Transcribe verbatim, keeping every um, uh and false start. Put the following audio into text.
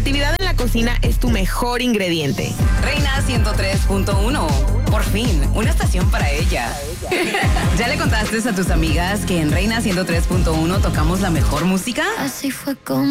creatividad en la cocina es tu mejor ingrediente. Reina ciento tres punto uno. Por fin, una estación para ella. ¿Ya le contaste a tus amigas que en Reina ciento tres punto uno tocamos la mejor música? Así fue como